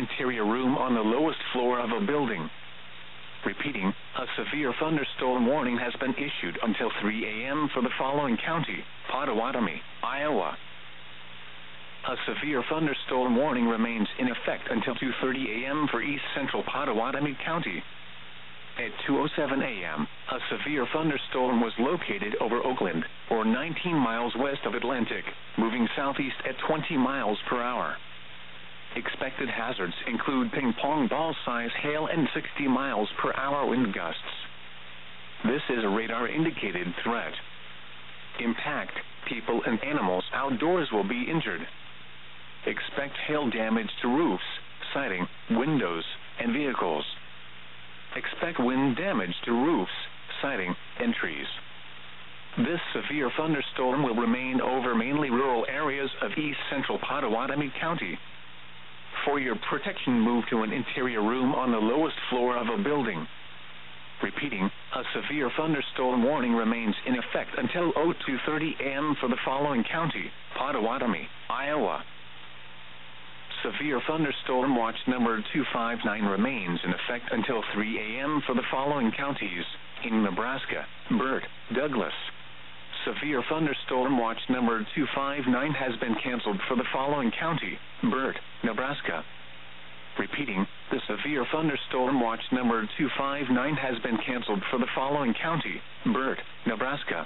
interior room on the lowest floor of a building. Repeating, a severe thunderstorm warning has been issued until 3 a.m. for the following county: Potawatomi, Iowa. A severe thunderstorm warning remains in effect until 2:30 a.m. for east central Potawatomi County. At 2:07 a.m., a severe thunderstorm was located over Oakland, or 19 miles west of Atlantic, moving southeast at 20 miles per hour. Expected hazards include ping-pong ball-size hail and 60 miles per hour wind gusts. This is a radar-indicated threat. Impact: people and animals outdoors will be injured. Expect hail damage to roofs, siding, windows, and vehicles. Expect wind damage to roofs, siding, and trees. This severe thunderstorm will remain over mainly rural areas of east central Potawatomi County. For your protection, move to an interior room on the lowest floor of a building. Repeating, a severe thunderstorm warning remains in effect until 2:30 a.m. for the following county: Potawatomi, Iowa. Severe thunderstorm watch number 259 remains in effect until 3 a.m. for the following counties: in Nebraska, Burt, Douglas. Severe thunderstorm watch number 259 has been canceled for the following county: Burt, Nebraska. Repeating, the severe thunderstorm watch number 259 has been canceled for the following county: Burt, Nebraska.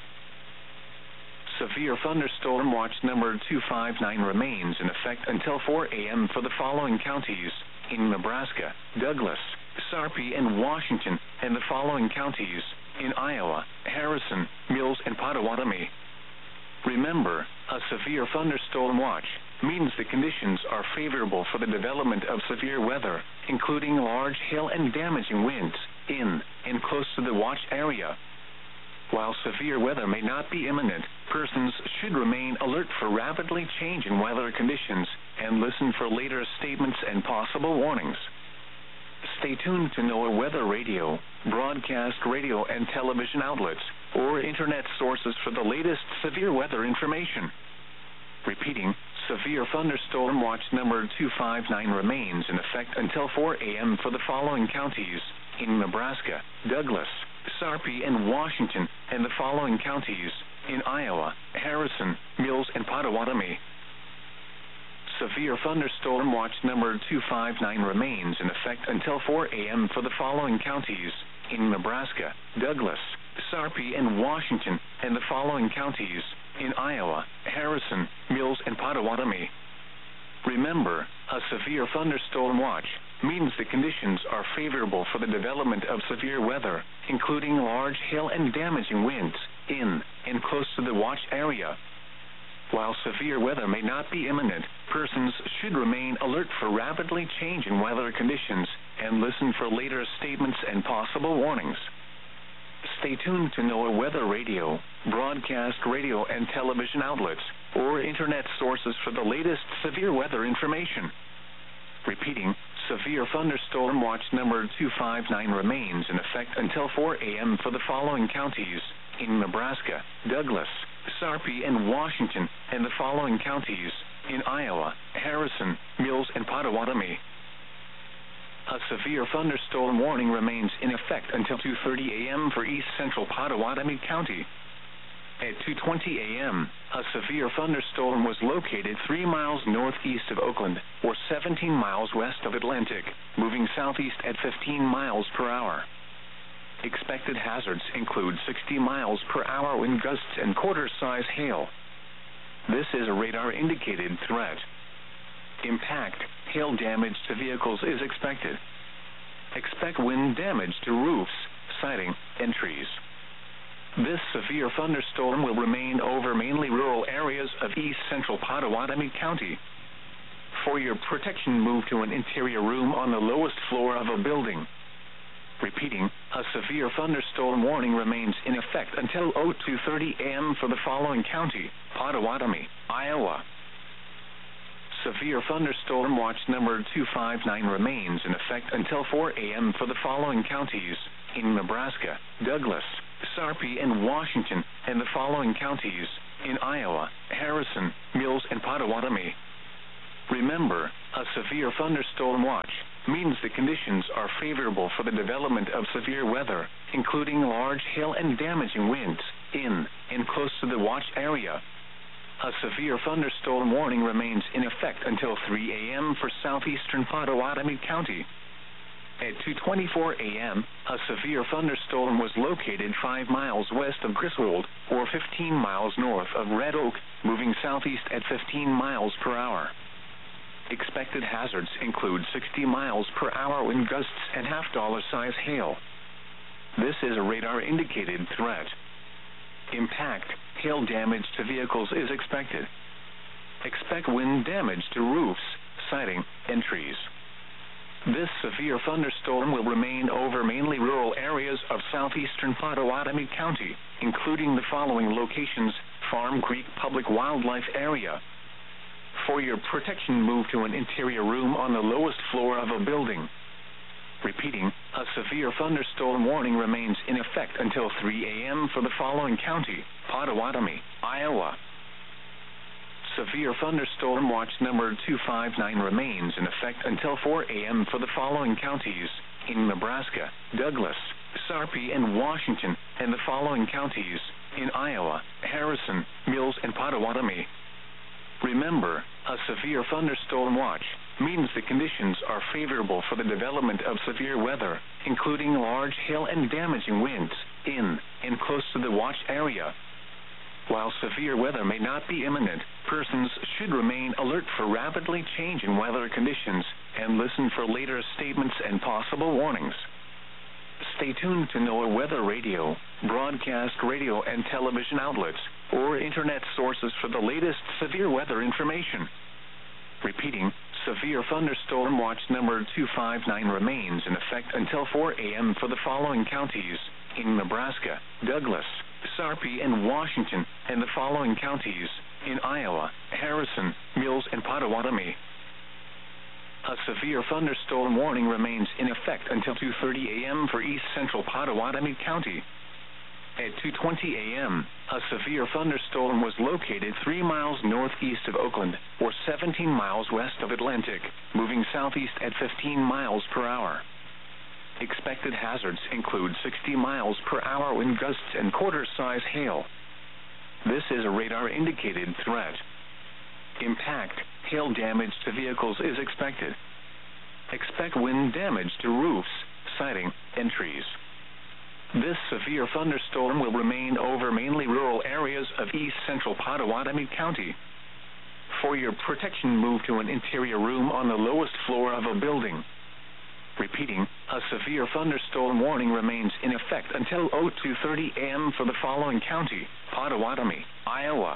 Severe thunderstorm watch number 259 remains in effect until 4 a.m. for the following counties: in Nebraska, Douglas, Sarpy, and Washington, and the following counties: in Iowa, Harrison, Mills, and Potawatomi. Remember, a severe thunderstorm watch means the conditions are favorable for the development of severe weather, including large hail and damaging winds, in and close to the watch area. While severe weather may not be imminent, persons should remain alert for rapidly changing weather conditions and listen for later statements and possible warnings. Stay tuned to NOAA Weather Radio, broadcast radio and television outlets, or internet sources for the latest severe weather information. Repeating, severe thunderstorm watch number 259 remains in effect until 4 a.m. for the following counties: in Nebraska, Douglas, Sarpy, and Washington, and the following counties: in Iowa, Harrison, Mills, and Potawatomi. Severe thunderstorm watch number 259 remains in effect until 4 a.m. for the following counties: in Nebraska, Douglas, Sarpy, and Washington, and the following counties: in Iowa, Harrison, Mills, and Potawatomi. Remember, a severe thunderstorm watch means the conditions are favorable for the development of severe weather, including large hail and damaging winds, in and close to the watch area. While severe weather may not be imminent, persons should remain alert for rapidly changing weather conditions and listen for later statements and possible warnings. Stay tuned to NOAA Weather Radio, broadcast radio and television outlets, or internet sources for the latest severe weather information. Repeating, severe thunderstorm watch number 259 remains in effect until 4 a.m. for the following counties: in Nebraska, Douglas, Sarpy, and Washington, and the following counties: in Iowa, Harrison, Mills, and Potawatomi. A severe thunderstorm warning remains in effect until 2:30 a.m. for east central Potawatomi County. At 2:20 a.m., a severe thunderstorm was located 3 miles northeast of Oakland, or 17 miles west of Atlantic, moving southeast at 15 miles per hour. Expected hazards include 60 miles per hour wind gusts and quarter-size hail. This is a radar-indicated threat. Impact: hail damage to vehicles is expected. Expect wind damage to roofs, siding, and trees. This severe thunderstorm will remain over mainly rural areas of east central Potawatomi County. For your protection, move to an interior room on the lowest floor of a building. Repeating, a severe thunderstorm warning remains in effect until 2:30 a.m. for the following county: Potawatomi, Iowa. Severe thunderstorm watch number 259 remains in effect until 4 a.m. for the following counties: in Nebraska, Douglas, Sarpy, and Washington, and the following counties: in Iowa, Harrison, Mills, and Potawatomi. Remember, A severe thunderstorm watch means the conditions are favorable for the development of severe weather, including large hail and damaging winds, in and close to the watch area. A severe thunderstorm warning remains in effect until 3 a.m. for southeastern Potawatomi County. At 2:24 a.m., a severe thunderstorm was located 5 miles west of Griswold, or 15 miles north of Red Oak, moving southeast at 15 miles per hour. Expected hazards include 60 miles per hour wind gusts and half-dollar-size hail. This is a radar-indicated threat. Impact, hail damage to vehicles is expected. Expect wind damage to roofs, siding, and trees. This severe thunderstorm will remain over mainly rural areas of southeastern Potawatomi County, including the following locations: Farm Creek Public Wildlife Area. For your protection, move to an interior room on the lowest floor of a building. Repeating, a severe thunderstorm warning remains in effect until 3 a.m. for the following county: Potawatomi, Iowa. Severe thunderstorm watch number 259 remains in effect until 4 a.m. for the following counties: in Nebraska, Douglas, Sarpy, and Washington, and the following counties: in Iowa, Harrison, Mills, and Potawatomi. Remember, a severe thunderstorm watch means the conditions are favorable for the development of severe weather, including large hail and damaging winds, in and close to the watch area. While severe weather may not be imminent, persons should remain alert for rapidly changing weather conditions and listen for later statements and possible warnings. Stay tuned to NOAA Weather Radio, broadcast radio and television outlets, or internet sources for the latest severe weather information. Repeating, severe thunderstorm watch number 259 remains in effect until 4 a.m. for the following counties: in Nebraska, Douglas, Sarpy, and Washington, and the following counties: in Iowa, Harrison, Mills, and Potawatomi. A severe thunderstorm warning remains in effect until 2:30 a.m. for east central Potawatomi County. At 2:20 a.m., a severe thunderstorm was located 3 miles northeast of Oakland, or 17 miles west of Atlantic, moving southeast at 15 miles per hour. Expected hazards include 60 miles per hour wind gusts and quarter-size hail. This is a radar-indicated threat. Impact, hail damage to vehicles is expected. Expect wind damage to roofs, siding, and trees. This severe thunderstorm will remain over mainly rural areas of east central Potawatomi County. For your protection, move to an interior room on the lowest floor of a building. Repeating, a severe thunderstorm warning remains in effect until 2:30 a.m. for the following county: Potawatomi, Iowa.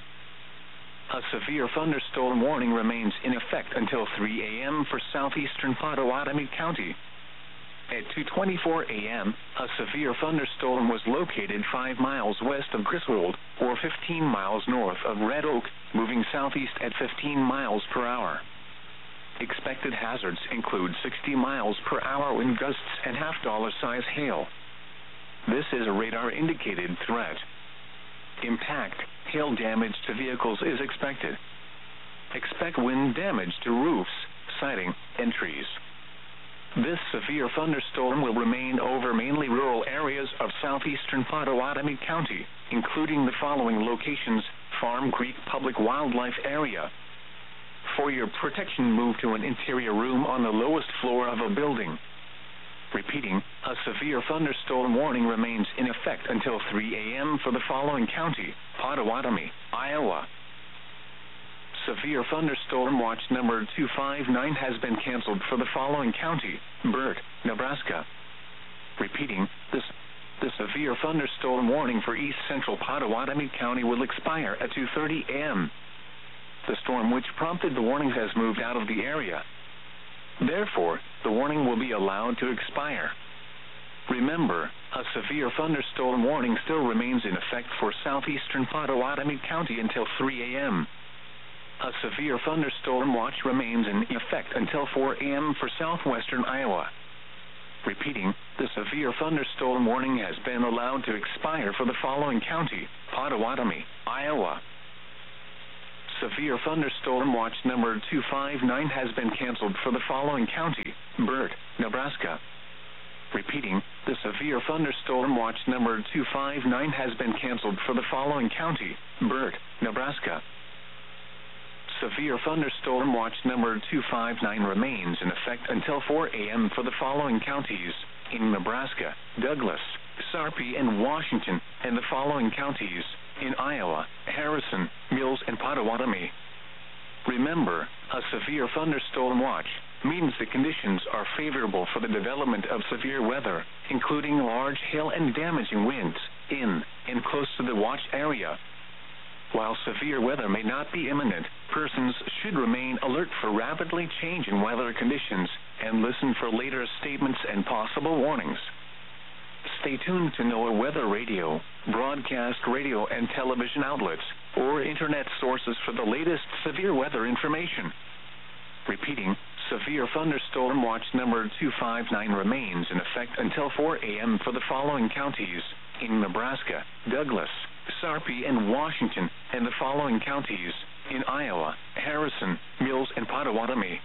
A severe thunderstorm warning remains in effect until 3 a.m. for southeastern Potawatomi County. At 2:24 a.m., a severe thunderstorm was located 5 miles west of Griswold, or 15 miles north of Red Oak, moving southeast at 15 miles per hour. Expected hazards include 60 miles per hour wind gusts and half-dollar-size hail. This is a radar-indicated threat. Impact, hail damage to vehicles is expected. Expect wind damage to roofs, siding, and trees. This severe thunderstorm will remain over mainly rural areas of southeastern Potawatomi County, including the following locations: Farm Creek Public Wildlife Area. For your protection, move to an interior room on the lowest floor of a building. Repeating, a severe thunderstorm warning remains in effect until 3 a.m. for the following county: Potawatomi, Iowa. Severe thunderstorm watch number 259 has been canceled for the following county: Burt, Nebraska. Repeating, the severe thunderstorm warning for east central Potawatomi County will expire at 2:30 a.m. The storm which prompted the warning has moved out of the area. Therefore, the warning will be allowed to expire. Remember, a severe thunderstorm warning still remains in effect for southeastern Potawatomi County until 3 a.m. A severe thunderstorm watch remains in effect until 4 a.m. for southwestern Iowa. Repeating, the severe thunderstorm warning has been allowed to expire for the following county: Potawatomi, Iowa. severe thunderstorm watch number 259 has been canceled for the following county: Burt, Nebraska. Repeating, the severe thunderstorm watch number 259 has been canceled for the following county: Burt, Nebraska. Severe thunderstorm watch number 259 remains in effect until 4 a.m. for the following counties: in Nebraska, Douglas, Sarpy, and Washington, and the following counties: in Iowa, Harrison, Mills, and Potawatomi. Remember, a severe thunderstorm watch means the conditions are favorable for the development of severe weather, including large hail and damaging winds, in and close to the watch area. While severe weather may not be imminent, persons should remain alert for rapidly changing weather conditions and listen for later statements and possible warnings. Stay tuned to NOAA Weather Radio, broadcast radio and television outlets, or internet sources for the latest severe weather information. Repeating, severe thunderstorm watch number 259 remains in effect until 4 a.m. for the following counties: in Nebraska, Douglas, Sarpy, and Washington, and the following counties: in Iowa, Harrison, Mills, and Potawatomi.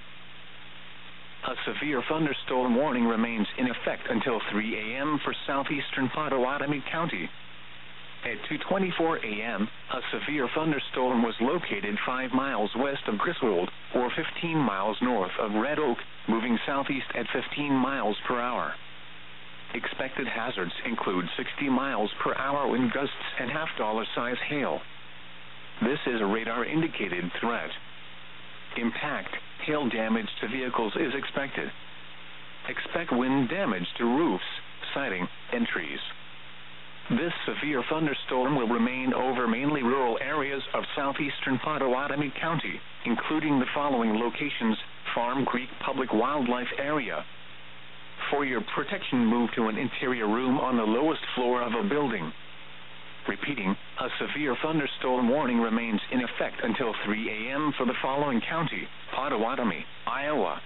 A severe thunderstorm warning remains in effect until 3 a.m. for southeastern Potawatomi County. At 2:24 a.m., a severe thunderstorm was located 5 miles west of Griswold, or 15 miles north of Red Oak, moving southeast at 15 miles per hour. Expected hazards include 60 miles per hour wind gusts and half-dollar-size hail. This is a radar-indicated threat. Impact, hail damage to vehicles is expected. Expect wind damage to roofs, siding, and trees. This severe thunderstorm will remain over mainly rural areas of southeastern Potawatomi County, including the following locations: Farm Creek Public Wildlife Area. For your protection, move to an interior room on the lowest floor of a building. Repeating, a severe thunderstorm warning remains in effect until 3 a.m. for the following county: Potawatomi, Iowa.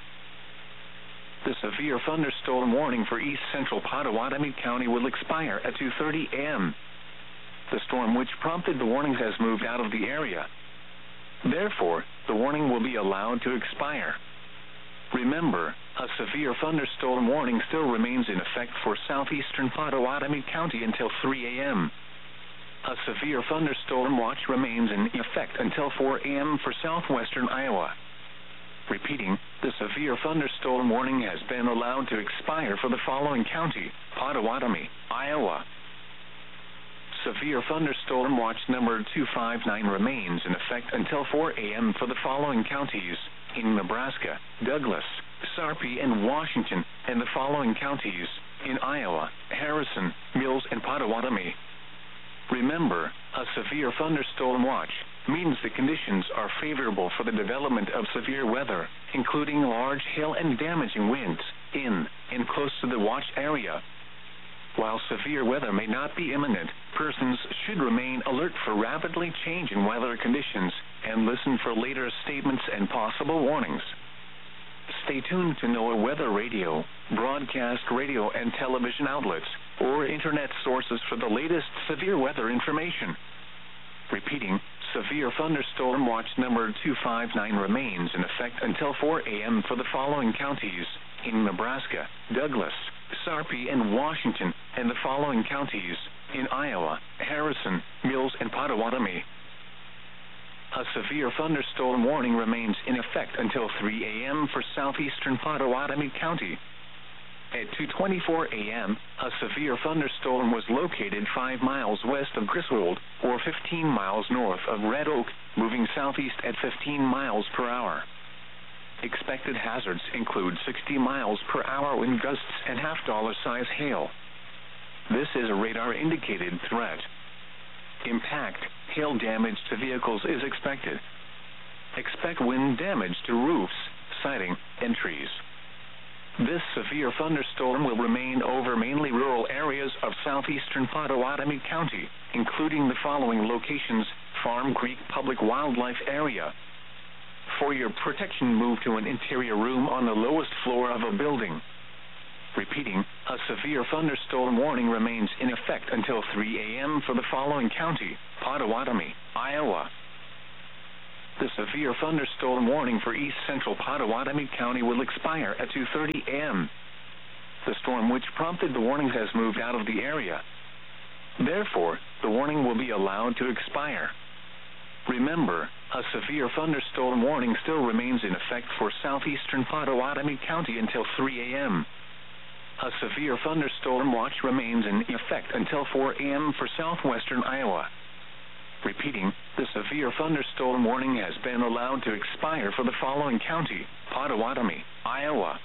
The severe thunderstorm warning for east central Potawatomi County will expire at 2:30 a.m. The storm which prompted the warning has moved out of the area. Therefore, the warning will be allowed to expire. Remember, a severe thunderstorm warning still remains in effect for southeastern Potawatomi County until 3 a.m. A severe thunderstorm watch remains in effect until 4 a.m. for southwestern Iowa. Repeating, the severe thunderstorm warning has been allowed to expire for the following county: Potawatomi, Iowa. Severe thunderstorm watch number 259 remains in effect until 4 a.m. for the following counties: in Nebraska, Douglas, Sarpy, and Washington, and the following counties: in Iowa, Harrison, Mills, and Potawatomi. Remember, a severe thunderstorm watch means the conditions are favorable for the development of severe weather, including large hail and damaging winds, in and close to the watch area. While severe weather may not be imminent, persons should remain alert for rapidly changing weather conditions and listen for later statements and possible warnings. Stay tuned to NOAA Weather Radio, broadcast radio and television outlets, or internet sources for the latest severe weather information. Repeating, severe thunderstorm watch number 259 remains in effect until 4 a.m. for the following counties: in Nebraska, Douglas, Sarpy, and Washington, and the following counties: in Iowa, Harrison, Mills, and Potawatomi. A severe thunderstorm warning remains in effect until 3 a.m. for southeastern Potawatomi County. At 2:24 a.m., a severe thunderstorm was located 5 miles west of Griswold, or 15 miles north of Red Oak, moving southeast at 15 miles per hour. Expected hazards include 60 miles per hour wind gusts and half-dollar-size hail. This is a radar-indicated threat. Impact, hail damage to vehicles is expected. Expect wind damage to roofs, siding, and trees. This severe thunderstorm will remain over mainly rural areas of southeastern Potawatomi County, including the following locations: Farm Creek Public Wildlife Area. For your protection, move to an interior room on the lowest floor of a building. Repeating, a severe thunderstorm warning remains in effect until 3 a.m. for the following county: Potawatomi, Iowa. the severe thunderstorm warning for east central Potawatomi County will expire at 2:30 a.m. The storm which prompted the warning has moved out of the area. Therefore, the warning will be allowed to expire. Remember, a severe thunderstorm warning still remains in effect for southeastern Potawatomi County until 3 a.m. A severe thunderstorm watch remains in effect until 4 a.m. for southwestern Iowa. Repeating, the severe thunderstorm warning has been allowed to expire for the following county: Potawatomi, Iowa.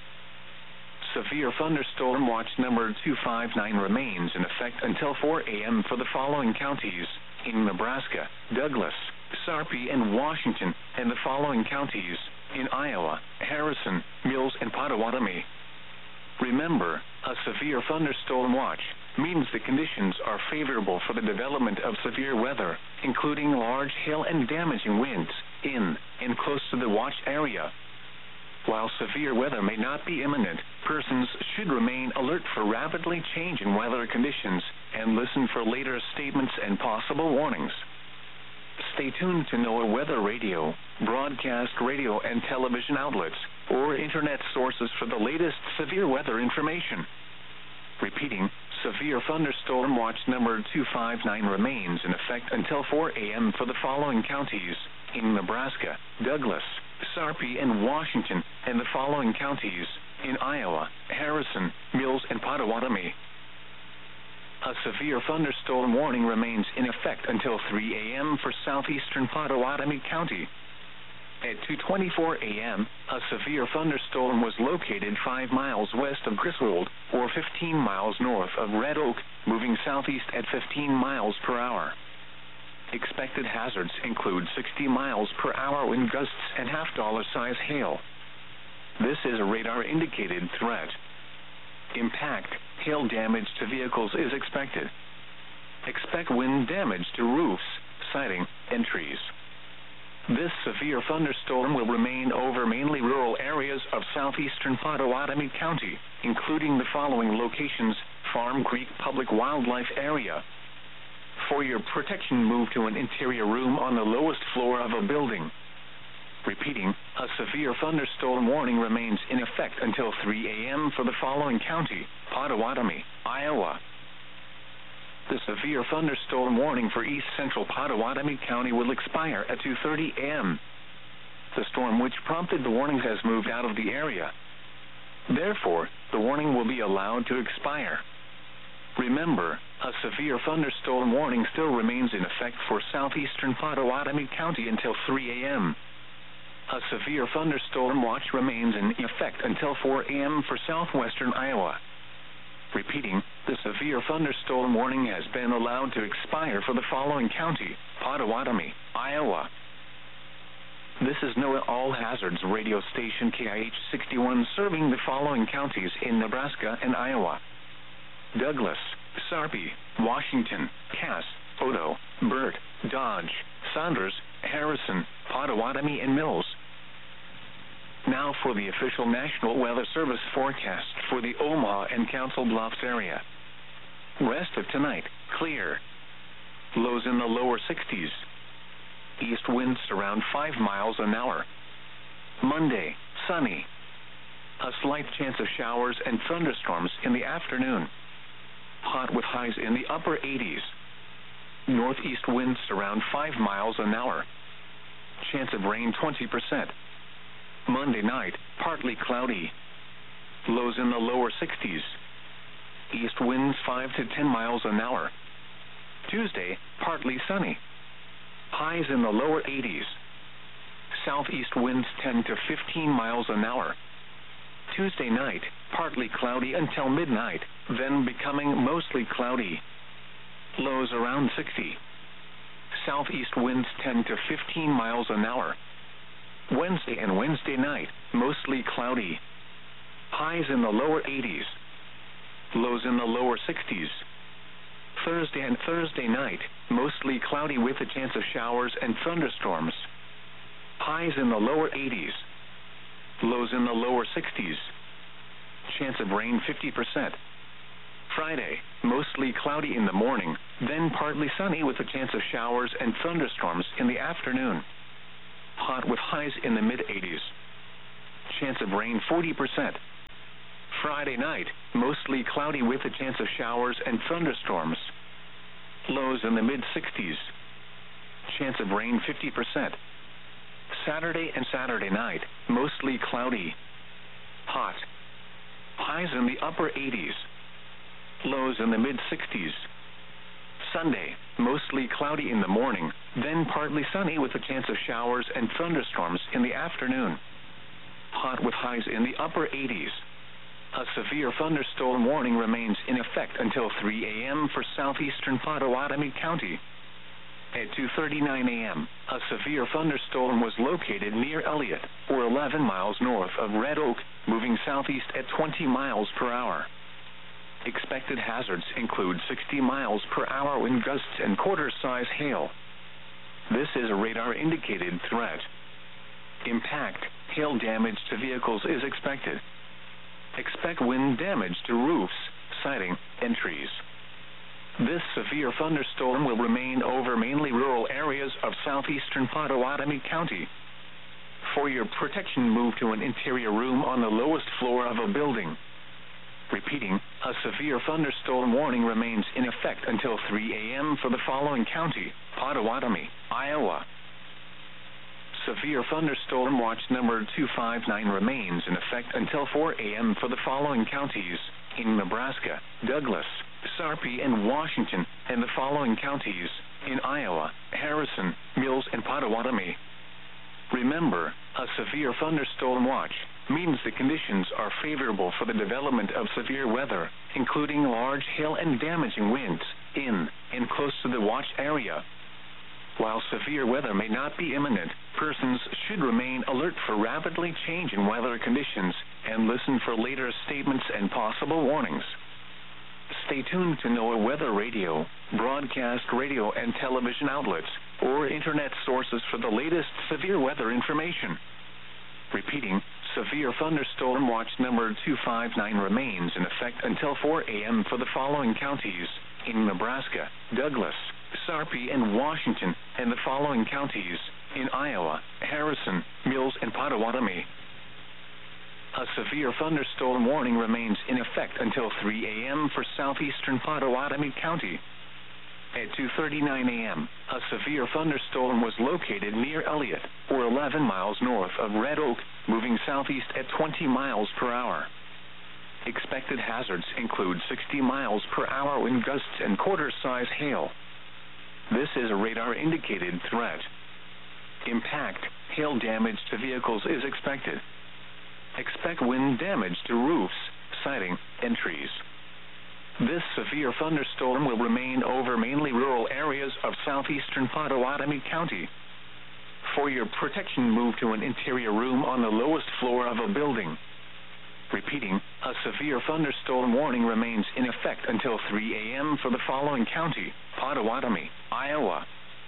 Severe thunderstorm watch number 259 remains in effect until 4 a.m. for the following counties: in Nebraska, Douglas, Sarpy, and Washington, and the following counties: in Iowa, Harrison, Mills, and Potawatomi. Remember, a severe thunderstorm watch means the conditions are favorable for the development of severe weather, including large hail and damaging winds, in and close to the watch area. While severe weather may not be imminent, persons should remain alert for rapidly changing weather conditions and listen for later statements and possible warnings. Stay tuned to NOAA Weather Radio, broadcast radio and television outlets, or internet sources for the latest severe weather information. Repeating, severe thunderstorm watch number 259 remains in effect until 4 a.m. for the following counties: in Nebraska, Douglas, Sarpy, and Washington, and the following counties: in Iowa, Harrison, Mills, and Potawatomi. A severe thunderstorm warning remains in effect until 3 a.m. for southeastern Potawatomi County. At 2:24 a.m., a severe thunderstorm was located 5 miles west of Griswold, or 15 miles north of Red Oak, moving southeast at 15 miles per hour. Expected hazards include 60 miles per hour wind gusts and half-dollar-size hail. This is a radar-indicated threat. Impact, hail damage to vehicles is expected. Expect wind damage to roofs, siding, and trees. This severe thunderstorm will remain over mainly rural areas of southeastern Potawatomi County, including the following locations: Farm Creek Public Wildlife Area. For your protection, move to an interior room on the lowest floor of a building. Repeating, a severe thunderstorm warning remains in effect until 3 a.m. for the following county: Potawatomi, Iowa. The severe thunderstorm warning for east central Potawatomi County will expire at 2:30 a.m. The storm which prompted the warning has moved out of the area. Therefore, the warning will be allowed to expire. Remember, a severe thunderstorm warning still remains in effect for southeastern Potawatomi County until 3 a.m. A severe thunderstorm watch remains in effect until 4 a.m. for southwestern Iowa. Repeating, the severe thunderstorm warning has been allowed to expire for the following county: Potawatomi, Iowa. This is NOAA All Hazards radio station KIH 61 serving the following counties in Nebraska and Iowa: Douglas, Sarpy, Washington, Cass, Odo, Burt, Dodge, Saunders, Harrison, Potawatomi, and Mills. Now for the official National Weather Service forecast for the Omaha and Council Bluffs area. Rest of tonight, clear. Lows in the lower 60s. East winds around 5 miles an hour. Monday, sunny. A slight chance of showers and thunderstorms in the afternoon. Hot with highs in the upper 80s. Northeast winds around 5 miles an hour. Chance of rain 20%. Monday night, partly cloudy. Lows in the lower 60s. East winds 5 to 10 miles an hour. Tuesday, partly sunny. Highs in the lower 80s. Southeast winds 10 to 15 miles an hour. Tuesday night, partly cloudy until midnight, then becoming mostly cloudy. Lows around 60. Southeast winds 10 to 15 miles an hour. Wednesday and Wednesday night, mostly cloudy. Highs in the lower 80s. Lows in the lower 60s. Thursday and Thursday night, mostly cloudy with a chance of showers and thunderstorms. Highs in the lower 80s. Lows in the lower 60s. Chance of rain 50%. Friday, mostly cloudy in the morning, then partly sunny with a chance of showers and thunderstorms in the afternoon. hot with highs in the mid-80s. Chance of rain 40%. Friday night, mostly cloudy with a chance of showers and thunderstorms. Lows in the mid-60s. Chance of rain 50%. Saturday and Saturday night, mostly cloudy. Hot. Highs in the upper 80s. Lows in the mid-60s. Sunday, mostly cloudy in the morning, then partly sunny with a chance of showers and thunderstorms in the afternoon. Hot with highs in the upper 80s. A severe thunderstorm warning remains in effect until 3 a.m. for southeastern Pottawatomie County. At 2:39 a.m., a severe thunderstorm was located near Elliott, or 11 miles north of Red Oak, moving southeast at 20 miles per hour. Expected hazards include 60 miles per hour wind gusts and quarter-size hail. This is a radar-indicated threat. Impact, hail damage to vehicles is expected. Expect wind damage to roofs, siding, and trees. This severe thunderstorm will remain over mainly rural areas of southeastern Pottawatomie County. For your protection, move to an interior room on the lowest floor of a building. Repeating, a severe thunderstorm warning remains in effect until 3 a.m. for the following county: Pottawatomie, Iowa. Severe thunderstorm watch number 259 remains in effect until 4 a.m. for the following counties: in Nebraska, Douglas, Sarpy, and Washington, and the following counties: in Iowa, Harrison, Mills, and Pottawatomie. Remember, a severe thunderstorm watch means the conditions are favorable for the development of severe weather, including large hail and damaging winds, in and close to the watch area. While severe weather may not be imminent, persons should remain alert for rapidly changing weather conditions and listen for later statements and possible warnings. Stay tuned to NOAA Weather Radio, broadcast radio and television outlets, or internet sources for the latest severe weather information. Repeating, severe thunderstorm watch number 259 remains in effect until 4 a.m. for the following counties: in Nebraska, Douglas, Sarpy, and Washington, and the following counties: in Iowa, Harrison, Mills, and Pottawatomie. A severe thunderstorm warning remains in effect until 3 a.m. for southeastern Pottawatomie County. At 2:39 a.m., a severe thunderstorm was located near Elliott, or 11 miles north of Red Oak, moving southeast at 20 miles per hour. Expected hazards include 60 miles per hour wind gusts and quarter-size hail. This is a radar-indicated threat. Impact, hail damage to vehicles is expected. Expect wind damage to roofs, siding, and trees. This severe thunderstorm will remain over mainly rural areas of southeastern Pottawatomie County. For your protection, move to an interior room on the lowest floor of a building. Repeating, a severe thunderstorm warning remains in effect until 3 a.m. for the following county: Pottawatomie, Iowa.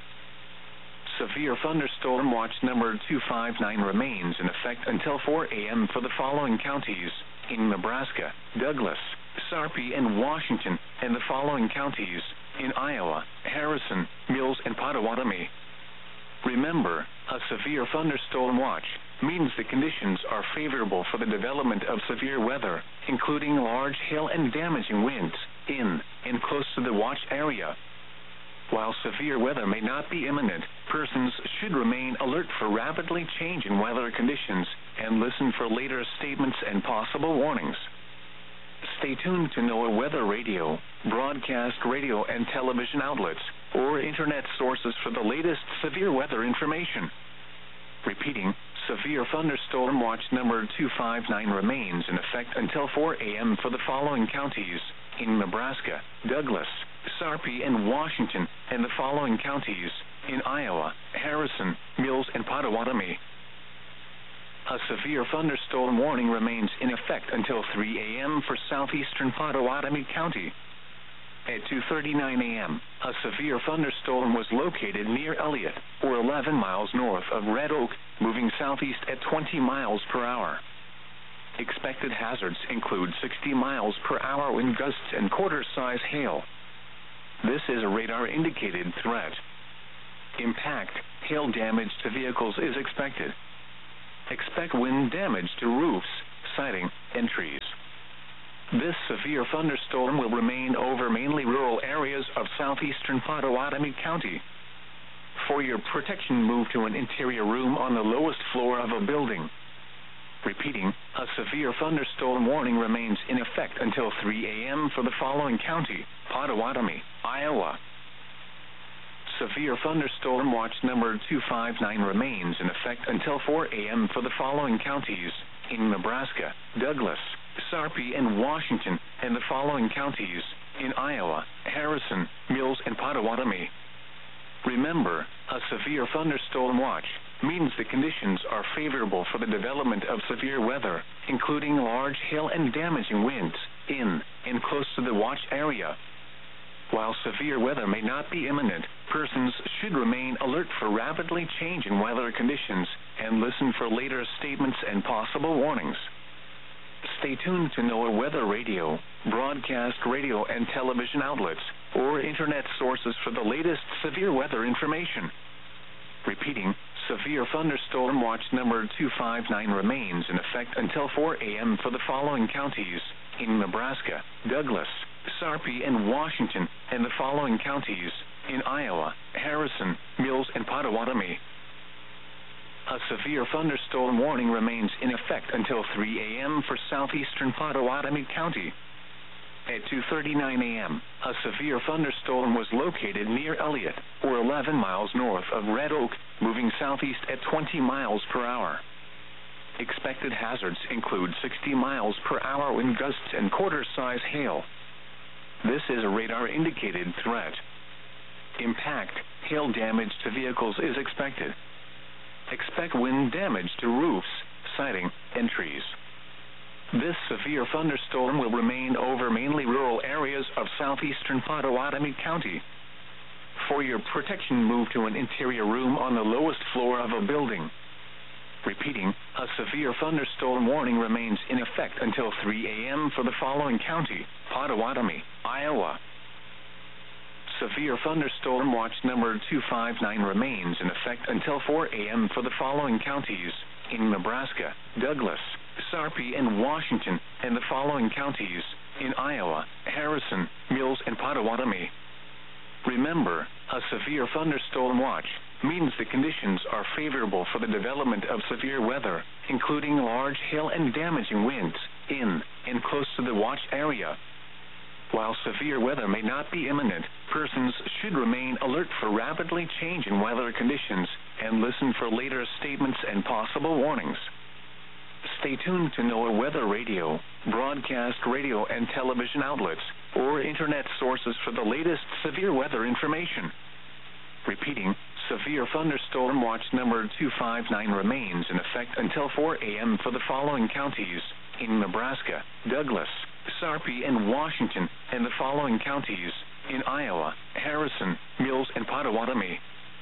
Severe thunderstorm watch number 259 remains in effect until 4 a.m. for the following counties: in Nebraska, Douglas, Sarpy, and Washington, and the following counties: in Iowa, Harrison, Mills, and Pottawatomie. Remember, a severe thunderstorm watch means the conditions are favorable for the development of severe weather, including large hail and damaging winds, in and close to the watch area. While severe weather may not be imminent, persons should remain alert for rapidly changing weather conditions and listen for later statements and possible warnings. Stay tuned to NOAA Weather Radio, broadcast radio and television outlets, or internet sources for the latest severe weather information. Repeating, severe thunderstorm watch number 259 remains in effect until 4 a.m. for the following counties: in Nebraska, Douglas, Sarpy, and Washington, and the following counties: in Iowa, Harrison, Mills, and Pottawatomie. A severe thunderstorm warning remains in effect until 3 a.m. for southeastern Pottawatomie County. At 2:39 a.m., a severe thunderstorm was located near Elliott, or 11 miles north of Red Oak, moving southeast at 20 miles per hour. Expected hazards include 60 miles per hour wind gusts and quarter-size hail. This is a radar-indicated threat. Impact, hail damage to vehicles is expected. Expect wind damage to roofs, siding, and trees. This severe thunderstorm will remain over mainly rural areas of southeastern Pottawatomie County. For your protection, move to an interior room on the lowest floor of a building. Repeating, a severe thunderstorm warning remains in effect until 3 a.m. for the following county: Pottawatomie, Iowa. Severe thunderstorm watch number 259 remains in effect until 4 a.m. for the following counties: in Nebraska, Douglas, Sarpy, and Washington, and the following counties: in Iowa, Harrison, Mills, and Pottawatomie. Remember, a severe thunderstorm watch means the conditions are favorable for the development of severe weather, including large hail and damaging winds, in and close to the watch area. While severe weather may not be imminent, persons should remain alert for rapidly changing weather conditions and listen for later statements and possible warnings. Stay tuned to NOAA Weather Radio, broadcast radio and television outlets, or internet sources for the latest severe weather information. Repeating, severe thunderstorm watch number 259 remains in effect until 4 a.m. for the following counties: in Nebraska, Douglas, Sarpy, and Washington, and the following counties: in Iowa, Harrison, Mills, and Pottawatomie. A severe thunderstorm warning remains in effect until 3 a.m. for southeastern Pottawatomie County. At 2:39 a.m., a severe thunderstorm was located near Elliott, or 11 miles north of Red Oak, moving southeast at 20 miles per hour. Expected hazards include 60 miles per hour wind gusts and quarter-size hail. This is a radar-indicated threat. Impact, hail damage to vehicles is expected. Expect wind damage to roofs, siding, and trees. This severe thunderstorm will remain over mainly rural areas of southeastern Pottawatomie County. For your protection, move to an interior room on the lowest floor of a building. Repeating, a severe thunderstorm warning remains in effect until 3 a.m. for the following county: Pottawatomie, Iowa. Severe thunderstorm watch number 259 remains in effect until 4 a.m. for the following counties: in Nebraska, Douglas, Sarpy, and Washington, and the following counties: in Iowa, Harrison, Mills, and Pottawatomie. Remember, a severe thunderstorm watch means the conditions are favorable for the development of severe weather, including large hail and damaging winds, in and close to the watch area. While severe weather may not be imminent, persons should remain alert for rapidly changing weather conditions and listen for later statements and possible warnings. Stay tuned to NOAA Weather Radio, broadcast radio and television outlets, or internet sources for the latest severe weather information. Repeating, severe thunderstorm watch number 259 remains in effect until 4 a.m. for the following counties: in Nebraska, Douglas, Sarpy, and Washington, and the following counties: in Iowa, Harrison, Mills, and Pottawatomie.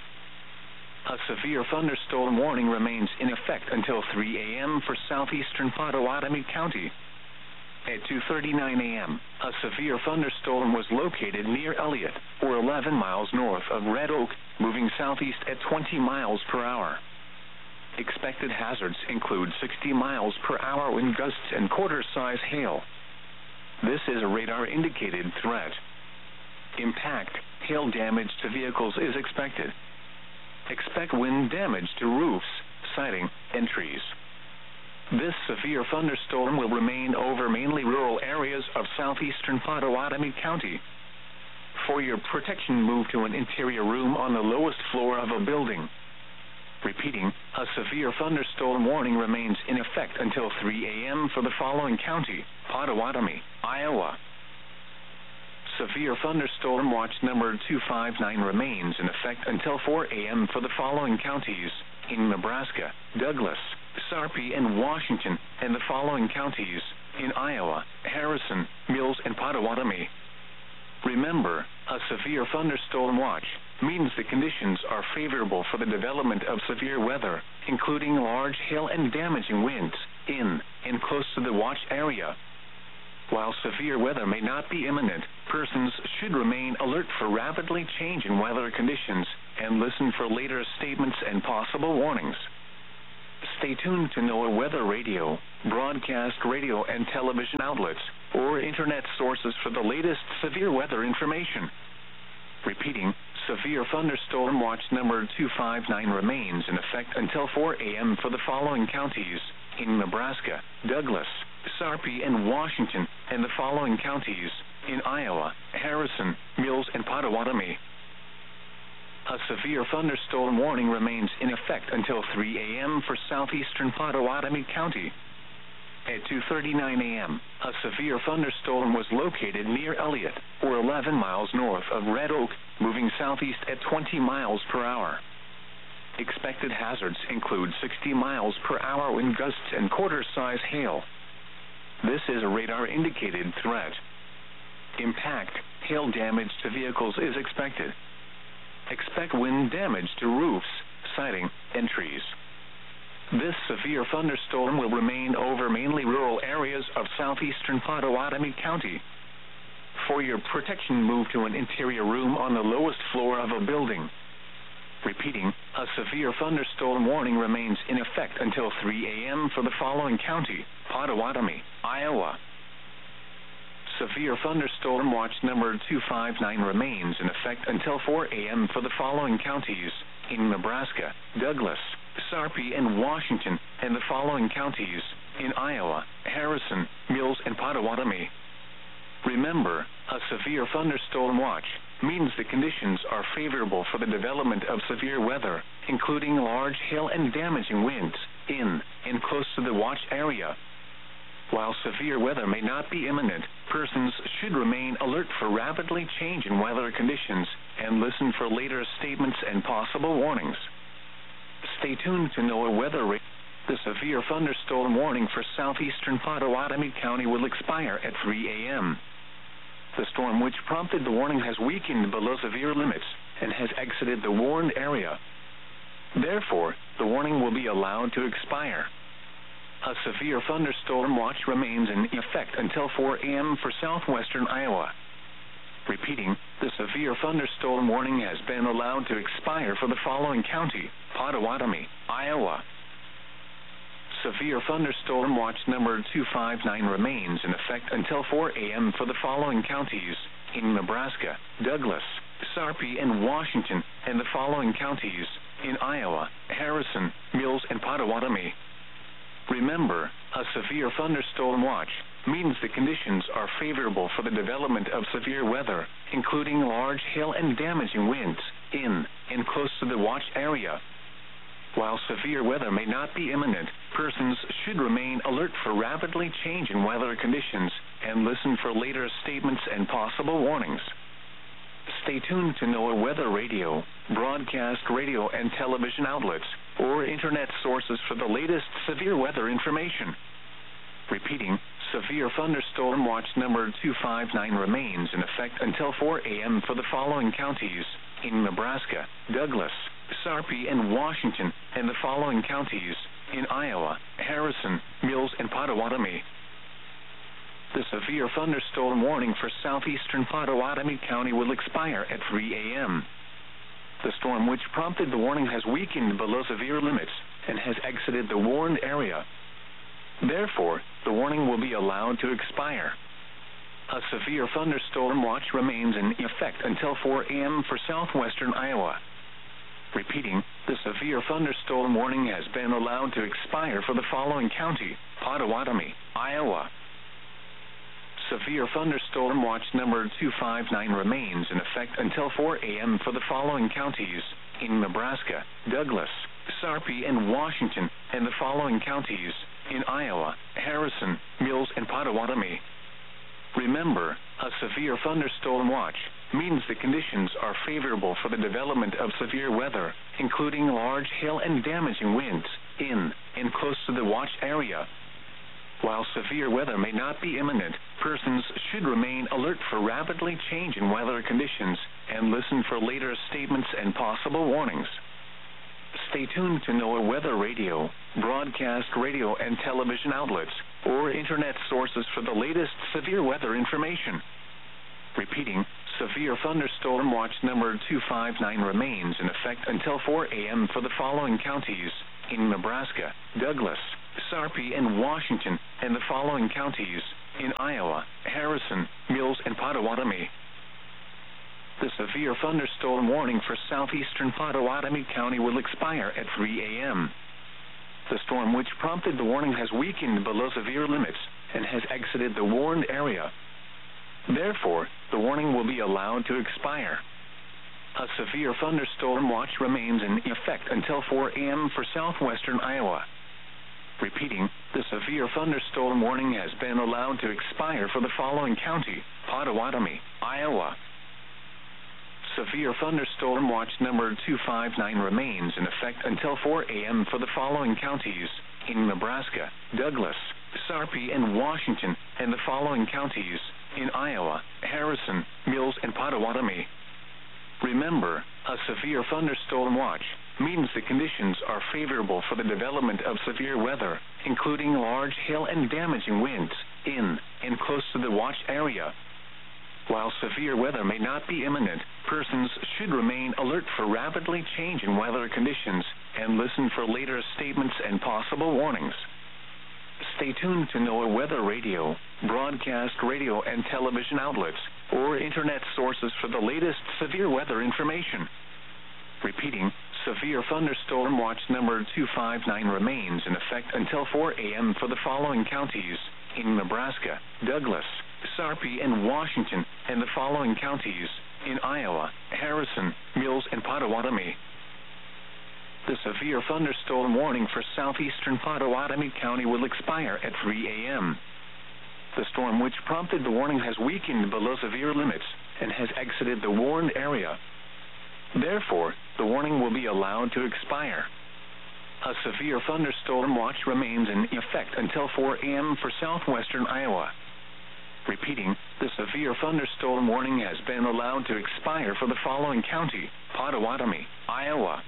A severe thunderstorm warning remains in effect until 3 a.m. for southeastern Pottawatomie County. At 2:39 a.m., a severe thunderstorm was located near Elliott, or 11 miles north of Red Oak, moving southeast at 20 miles per hour. Expected hazards include 60 miles per hour wind gusts and quarter-size hail. This is a radar-indicated threat. Impact, hail damage to vehicles is expected. Expect wind damage to roofs, siding, and trees. This severe thunderstorm will remain over mainly rural areas of southeastern Pottawatomie County. For your protection, move to an interior room on the lowest floor of a building. Repeating, a severe thunderstorm warning remains in effect until 3 a.m. for the following county: Pottawatomie, Iowa. Severe thunderstorm watch number 259 remains in effect until 4 a.m. for the following counties: in Nebraska, Douglas, Sarpy, and Washington, and the following counties: in Iowa, Harrison, Mills, and Pottawatomie. Remember, a severe thunderstorm watch means the conditions are favorable for the development of severe weather, including large hail and damaging winds, in and close to the watch area. While severe weather may not be imminent, persons should remain alert for rapidly changing weather conditions and listen for later statements and possible warnings. Stay tuned to NOAA Weather Radio, broadcast radio and television outlets, or internet sources for the latest severe weather information. Repeating, severe thunderstorm watch number 259 remains in effect until 4 a.m. for the following counties in Nebraska, Douglas, Sarpy, and Washington, and the following counties in Iowa, Harrison, Mills, and Potawatomi. A severe thunderstorm warning remains in effect until 3 a.m. for southeastern Potawatomi County. At 2:39 a.m., a severe thunderstorm was located near Elliott, or 11 miles north of Red Oak, moving southeast at 20 miles per hour. Expected hazards include 60 miles per hour wind gusts and quarter-size hail. This is a radar-indicated threat. Impact, hail damage to vehicles is expected. Expect wind damage to roofs, siding, and trees. This severe thunderstorm will remain over mainly rural areas of southeastern Potawatomi County. For your protection, move to an interior room on the lowest floor of a building. Repeating, a severe thunderstorm warning remains in effect until 3 a.m. for the following county, Potawatomi, Iowa. Severe thunderstorm watch number 259 remains in effect until 4 a.m. for the following counties in Nebraska, Douglas, Sarpy, and Washington, and the following counties in Iowa, Harrison, Mills, and Potawatomi. Remember, a severe thunderstorm watch means the conditions are favorable for the development of severe weather, including large hail and damaging winds in and close to the watch area. While severe weather may not be imminent, persons should remain alert for rapidly changing weather conditions and listen for later statements and possible warnings. Stay tuned to NOAA Weather Radio. The severe thunderstorm warning for southeastern Potawatomi County will expire at 3 a.m. The storm which prompted the warning has weakened below severe limits and has exited the warned area. Therefore, the warning will be allowed to expire. A severe thunderstorm watch remains in effect until 4 a.m. for southwestern Iowa. Repeating, the severe thunderstorm warning has been allowed to expire for the following county, Potawatomi, Iowa. Severe thunderstorm watch number 259 remains in effect until 4 a.m. for the following counties in Nebraska, Douglas, Sarpy, and Washington, and the following counties in Iowa, Harrison, Mills, and Potawatomi. Remember, a severe thunderstorm watch means the conditions are favorable for the development of severe weather, including large hail and damaging winds in and close to the watch area. While severe weather may not be imminent, persons should remain alert for rapidly changing weather conditions and listen for later statements and possible warnings. Stay tuned to NOAA Weather Radio, broadcast radio and television outlets, or internet sources for the latest severe weather information. Repeating, severe thunderstorm watch number 259 remains in effect until 4 a.m. for the following counties in Nebraska, Douglas, Sarpy, and Washington, and the following counties in Iowa, Harrison, Mills, and Potawatomi. The severe thunderstorm warning for southeastern Potawatomi County will expire at 3 a.m. The storm which prompted the warning has weakened below severe limits and has exited the warned area. Therefore, the warning will be allowed to expire. A severe thunderstorm watch remains in effect until 4 a.m. for southwestern Iowa. Repeating, the severe thunderstorm warning has been allowed to expire for the following county, Potawatomi, Iowa. Severe thunderstorm watch number 259 remains in effect until 4 a.m. for the following counties in Nebraska, Douglas, Sarpy, and Washington, and the following counties in Iowa, Harrison, Mills, and Potawatomi. Remember, a severe thunderstorm watch means the conditions are favorable for the development of severe weather, including large hail and damaging winds in and close to the watch area. While severe weather may not be imminent, persons should remain alert for rapidly changing weather conditions and listen for later statements and possible warnings. Stay tuned to NOAA Weather Radio, broadcast radio and television outlets, or internet sources for the latest severe weather information. Repeating, Severe thunderstorm watch number 259 remains in effect until 4 a.m. for the following counties in Nebraska, Douglas, Sarpy, and Washington, and the following counties in Iowa, Harrison, Mills, and Potawatomi. The severe thunderstorm warning for southeastern Potawatomi County will expire at 3 a.m. The storm which prompted the warning has weakened below severe limits and has exited the warned area. Therefore, the warning will be allowed to expire. A severe thunderstorm watch remains in effect until 4 a.m. for southwestern Iowa. Repeating, the severe thunderstorm warning has been allowed to expire for the following county, Potawatomi, Iowa. Severe thunderstorm watch number 259 remains in effect until 4 a.m. for the following counties in Nebraska, Douglas, Sarpy, and Washington, and the following counties in Iowa, Harrison, Mills, and Potawatomi. Remember, a severe thunderstorm watch means the conditions are favorable for the development of severe weather, including large hail and damaging winds in and close to the watch area. While severe weather may not be imminent, persons should remain alert for rapidly changing weather conditions and listen for later statements and possible warnings. Stay tuned to NOAA Weather Radio, broadcast radio and television outlets, or internet sources for the latest severe weather information. Repeating, severe thunderstorm watch number 259 remains in effect until 4 a.m. for the following counties in Nebraska, Douglas, Sarpy, and Washington, and the following counties in Iowa, Harrison, Mills, and Potawatomi. The severe thunderstorm warning for southeastern Potawatomi County will expire at 3 a.m. The storm which prompted the warning has weakened below severe limits and has exited the warned area. Therefore, the warning will be allowed to expire. A severe thunderstorm watch remains in effect until 4 a.m. for southwestern Iowa. Repeating, the severe thunderstorm warning has been allowed to expire for the following county, Potawatomi, Iowa.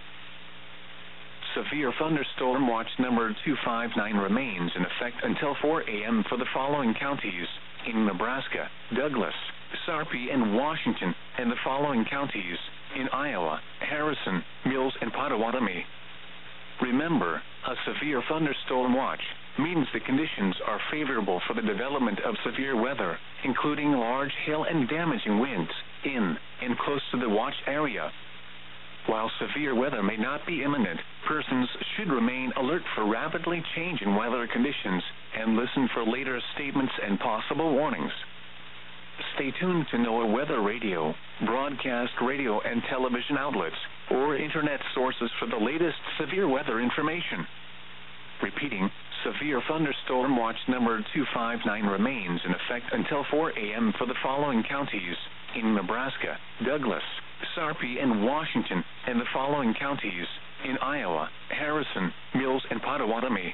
Severe thunderstorm watch number 259 remains in effect until 4 a.m. for the following counties in Nebraska, Douglas, Sarpy, and Washington, and the following counties in Iowa, Harrison, Mills, and Potawatomi. Remember, a severe thunderstorm watch means the conditions are favorable for the development of severe weather, including large hail and damaging winds in and close to the watch area. While severe weather may not be imminent, persons should remain alert for rapidly changing weather conditions and listen for later statements and possible warnings. Stay tuned to NOAA Weather Radio, broadcast radio and television outlets, or internet sources for the latest severe weather information. Repeating, severe thunderstorm watch number 259 remains in effect until 4 a.m. for the following counties in Nebraska, Douglas, Sarpy, and Washington, and the following counties in Iowa, Harrison, Mills, and Potawatomi.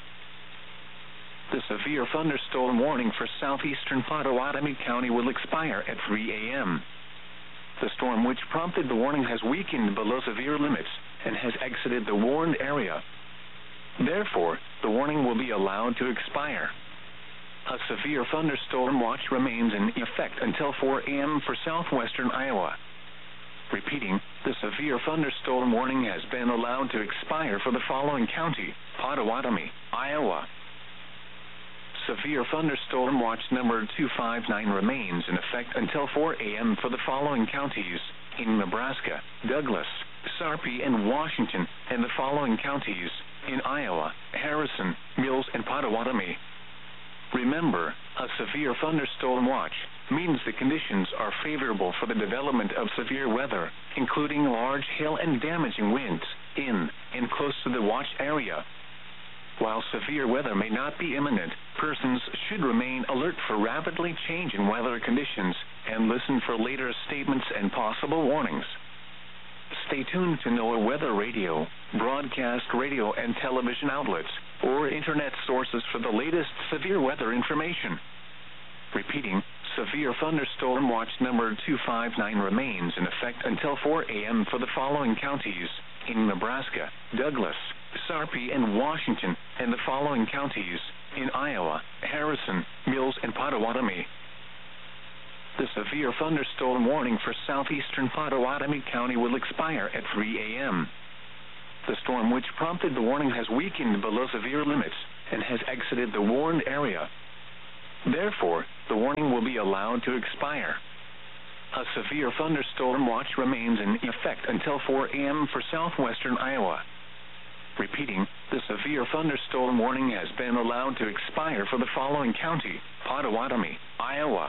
The severe thunderstorm warning for southeastern Potawatomi County will expire at 3 a.m. The storm which prompted the warning has weakened below severe limits and has exited the warned area. Therefore, the warning will be allowed to expire. A severe thunderstorm watch remains in effect until 4 a.m. for southwestern Iowa. Repeating, the severe thunderstorm warning has been allowed to expire for the following county, Potawatomi, Iowa. Severe thunderstorm watch number 259 remains in effect until 4 a.m. for the following counties in Nebraska, Douglas, Sarpy, and Washington, and the following counties in Iowa, Harrison, Mills, and Potawatomi. Remember, a severe thunderstorm watch means the conditions are favorable for the development of severe weather, including large hail and damaging winds in and close to the watch area. While severe weather may not be imminent, persons should remain alert for rapidly changing weather conditions and listen for later statements and possible warnings. Stay tuned to NOAA Weather Radio, broadcast radio and television outlets, or internet sources for the latest severe weather information. Repeating, severe thunderstorm watch number 259 remains in effect until 4 a.m. for the following counties in Nebraska, Douglas, Sarpy, and Washington, and the following counties in Iowa, Harrison, Mills, and Potawatomi. The severe thunderstorm warning for southeastern Potawatomi County will expire at 3 a.m. The storm which prompted the warning has weakened below severe limits and has exited the warned area. Therefore, the warning will be allowed to expire. A severe thunderstorm watch remains in effect until 4 a.m. for southwestern Iowa. Repeating, the severe thunderstorm warning has been allowed to expire for the following county: Potawatomi, Iowa.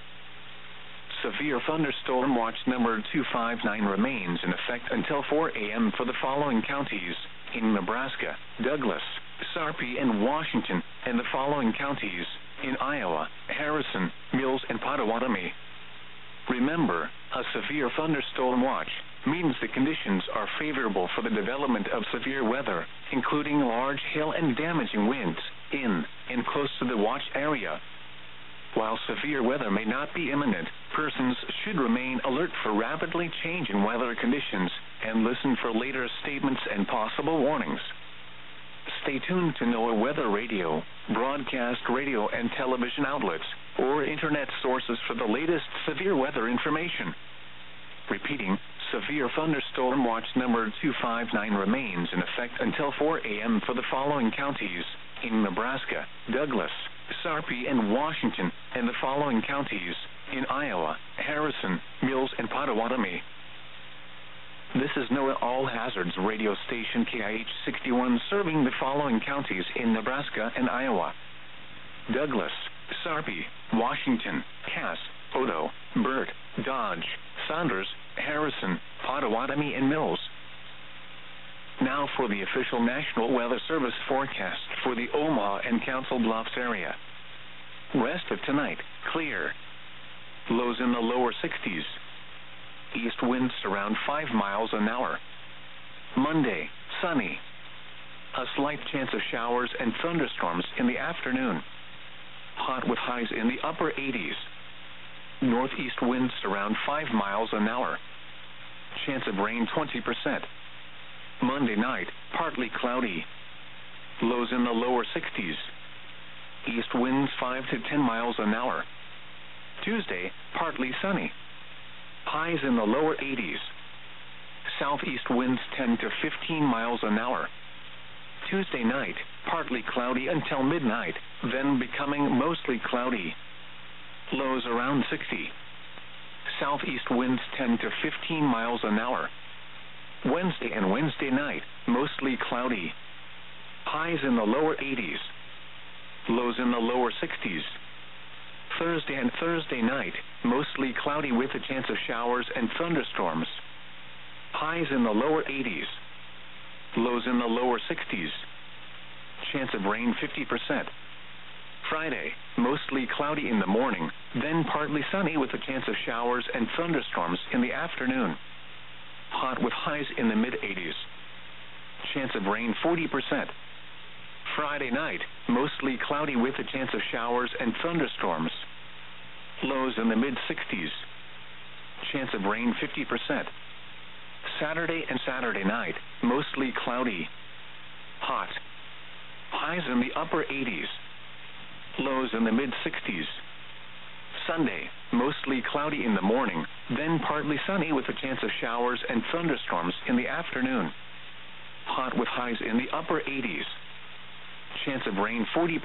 Severe thunderstorm watch number 259 remains in effect until 4 a.m. for the following counties: in Nebraska, Douglas, Sarpy, and Washington, and the following counties: in Iowa, Harrison, Mills, and Potawatomi. Remember, a severe thunderstorm watch means the conditions are favorable for the development of severe weather, including large hail and damaging winds, in and close to the watch area. While severe weather may not be imminent, persons should remain alert for rapidly changing weather conditions and listen for later statements and possible warnings. Stay tuned to NOAA Weather Radio, broadcast radio and television outlets, or internet sources for the latest severe weather information. Repeating, severe thunderstorm watch number 259 remains in effect until 4 a.m. for the following counties: in Nebraska, Douglas, Sarpy, and Washington, and the following counties: in Iowa, Harrison, Mills, and Potawatomi. This is NOAA All Hazards radio station KIH 61 serving the following counties in Nebraska and Iowa: Douglas, Sarpy, Washington, Cass, Odo, Burt, Dodge, Saunders, Harrison, Potawatomi, and Mills. Now for the official National Weather Service forecast for the Omaha and Council Bluffs area. Rest of tonight, clear. Lows in the lower 60s. East winds around 5 miles an hour. Monday, sunny. A slight chance of showers and thunderstorms in the afternoon. Hot with highs in the upper 80s. Northeast winds around 5 miles an hour. Chance of rain 20%. Monday night, partly cloudy. Lows in the lower 60s. East winds 5 to 10 miles an hour. Tuesday, partly sunny. Highs in the lower 80s. Southeast winds 10 to 15 miles an hour. Tuesday night, partly cloudy until midnight, then becoming mostly cloudy. Lows around 60. Southeast winds 10 to 15 miles an hour. Wednesday and Wednesday night, mostly cloudy. Highs in the lower 80s. Lows in the lower 60s. Thursday and Thursday night, mostly cloudy with a chance of showers and thunderstorms. Highs in the lower 80s. Lows in the lower 60s. Chance of rain 50%. Friday, mostly cloudy in the morning, then partly sunny with a chance of showers and thunderstorms in the afternoon. Hot with highs in the mid-80s. Chance of rain 40%. Friday night, mostly cloudy with a chance of showers and thunderstorms. Lows in the mid-60s. Chance of rain 50%. Saturday and Saturday night, mostly cloudy. Hot. Highs in the upper 80s. Lows in the mid-60s. Sunday, mostly cloudy in the morning, then partly sunny with a chance of showers and thunderstorms in the afternoon. Hot with highs in the upper 80s. Chance of rain 40%.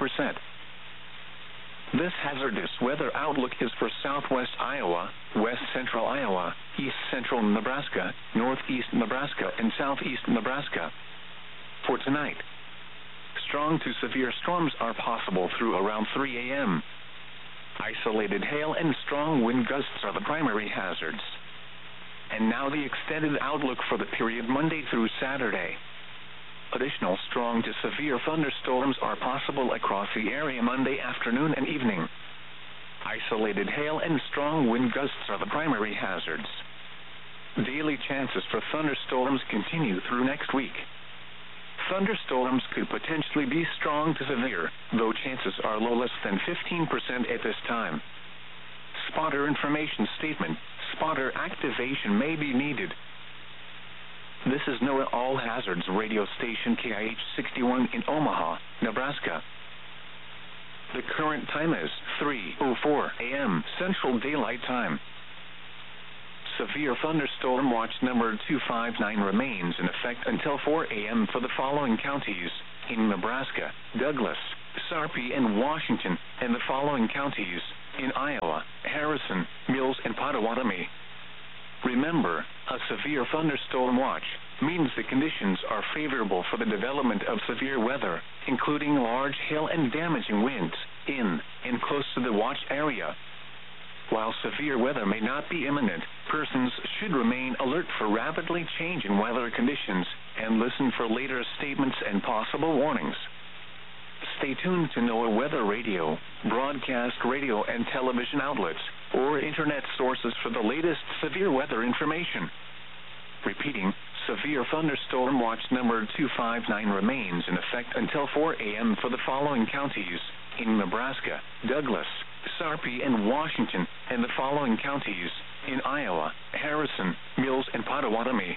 This hazardous weather outlook is for southwest Iowa, west central Iowa, east central Nebraska, northeast Nebraska, and southeast Nebraska. For tonight, strong to severe storms are possible through around 3 a.m. Isolated hail and strong wind gusts are the primary hazards. And now the extended outlook for the period Monday through Saturday. Additional strong to severe thunderstorms are possible across the area Monday afternoon and evening. Isolated hail and strong wind gusts are the primary hazards. Daily chances for thunderstorms continue through next week. Thunderstorms could potentially be strong to severe, though chances are low, less than 15% at this time. Spotter information statement: spotter activation may be needed. This is NOAA All Hazards radio station KIH 61 in Omaha, Nebraska. The current time is 3:04 a.m. Central Daylight Time. Severe thunderstorm watch number 259 remains in effect until 4 a.m. for the following counties in Nebraska: Douglas, Sarpy, and Washington, and the following counties in Iowa: Harrison, Mills, and Potawatomi. Remember, a severe thunderstorm watch means the conditions are favorable for the development of severe weather, including large hail and damaging winds in and close to the watch area. While severe weather may not be imminent, persons should remain alert for rapidly changing weather conditions and listen for later statements and possible warnings. Stay tuned to NOAA Weather Radio, broadcast radio and television outlets, or internet sources for the latest severe weather information. Repeating, severe thunderstorm watch number 259 remains in effect until 4 a.m. for the following counties in Nebraska: Douglas, Sarpy, and Washington, and the following counties in Iowa: Harrison, Mills, and Potawatomi.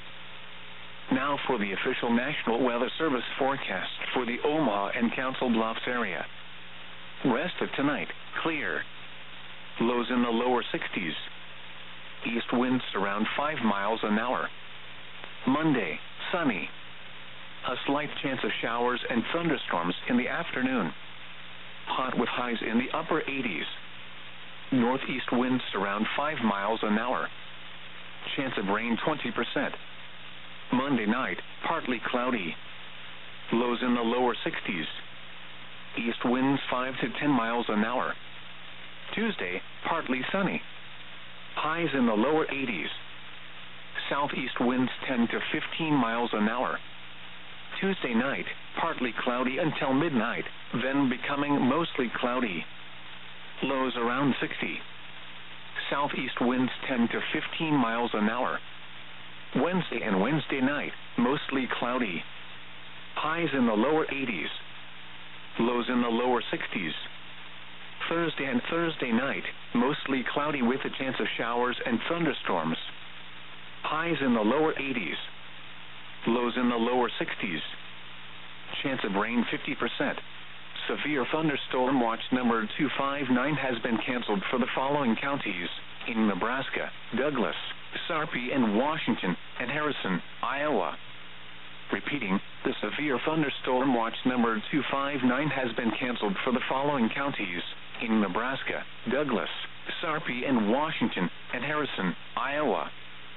Now for the official National Weather Service forecast for the Omaha and Council Bluffs area. Rest of tonight, clear. Lows in the lower 60s. East winds around 5 miles an hour. Monday, sunny. A slight chance of showers and thunderstorms in the afternoon. Hot with highs in the upper 80s. Northeast winds around 5 miles an hour. Chance of rain 20%. Monday night, partly cloudy. Lows in the lower 60s. East winds 5 to 10 miles an hour. Tuesday, partly sunny. Highs in the lower 80s. Southeast winds 10 to 15 miles an hour. Tuesday night, partly cloudy until midnight, then becoming mostly cloudy. Lows around 60. Southeast winds 10 to 15 miles an hour. Wednesday and Wednesday night, mostly cloudy. Highs in the lower 80s. Lows in the lower 60s. Thursday and Thursday night, mostly cloudy with a chance of showers and thunderstorms. Highs in the lower 80s. Lows in the lower 60s. Chance of rain 50%. Severe thunderstorm watch number 259 has been canceled for the following counties in Nebraska: Douglas, Sarpy, and Washington, and Harrison, Iowa. Repeating, the severe thunderstorm watch number 259 has been canceled for the following counties in Nebraska: Douglas, Sarpy, and Washington, and Harrison, Iowa.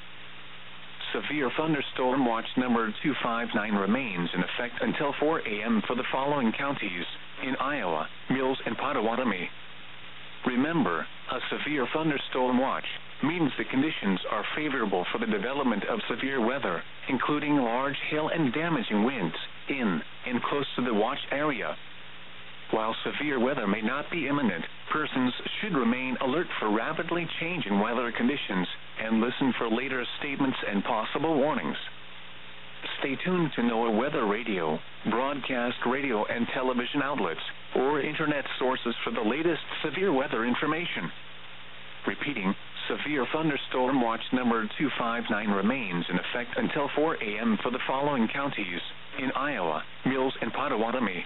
Severe thunderstorm watch number 259 remains in effect until 4 a.m. for the following counties in Iowa: Mills and Potawatomi. Remember, a severe thunderstorm watch means the conditions are favorable for the development of severe weather, including large hail and damaging winds in and close to the watch area. While severe weather may not be imminent, persons should remain alert for rapidly changing weather conditions and listen for later statements and possible warnings. Stay tuned to NOAA Weather Radio, broadcast radio and television outlets, or internet sources for the latest severe weather information. Repeating, severe thunderstorm watch number 259 remains in effect until 4 a.m. for the following counties in Iowa: Mills, and Potawatomi.